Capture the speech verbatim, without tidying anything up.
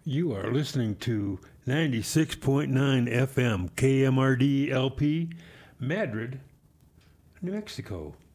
You are listening to ninety-six point nine F M K M R D L P, Madrid, New Mexico.